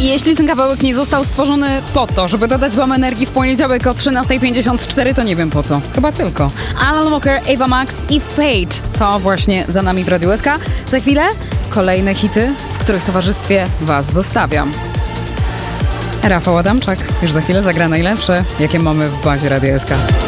I jeśli ten kawałek nie został stworzony po to, żeby dodać wam energii w poniedziałek o 13:54, to nie wiem po co. Chyba tylko. Alan Walker, Ava Max i Fate. To właśnie za nami w Radiu SK. Za chwilę kolejne hity, w których towarzystwie was zostawiam. Rafał Adamczak już za chwilę zagra najlepsze, jakie mamy w bazie Radia SK.